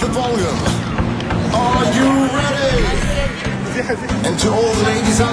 the volume. Are you ready? And to all the ladies out